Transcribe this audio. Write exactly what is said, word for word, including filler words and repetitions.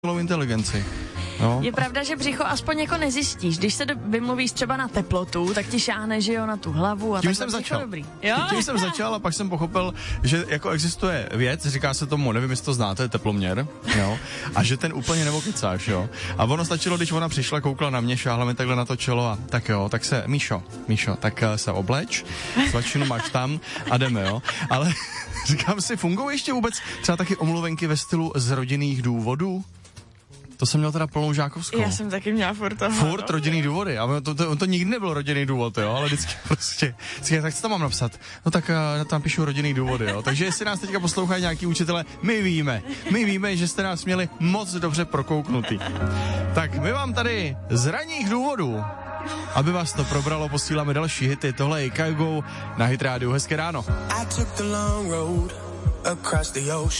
inteligenci. No. Je pravda, že břicho aspoň jako nezjistíš. Když se vymluvíš třeba na teplotu, tak ti šáhne, že jo, na tu hlavu a tím tak jsem začal. Dobrý. Jo? Tím jsem začal a pak jsem pochopil, že jako existuje věc, říká se tomu, nevím, jestli to znáte, teploměr, jo, a že ten úplně nevokecáš, jo. A ono stačilo, když ona přišla, koukla na mě, šáhla mi takhle na to čelo a tak jo, tak se, Míšo, Míšo, tak se obleč, svačinu máš tam a jdeme, jo. Ale říkám si, fungují ještě vůbec třeba taky omluvenky ve stylu z rodinných důvodů? To jsem měl teda plnou žákovskou. Já jsem taky měla furt toho. Furt rodinný důvody. A to, to, to nikdy nebyl rodinný důvod, jo, ale vždycky prostě, vždycky, tak co tam mám napsat? No tak uh, tam píšu rodinný důvody, jo. Takže jestli nás teďka poslouchají nějaký učitele, my víme. My víme, že jste nás měli moc dobře prokouknutý. Tak my vám tady z ranních důvodů, aby vás to probralo, posíláme další hity. Tohle je Kaigo na Hit Radio. Hezké ráno.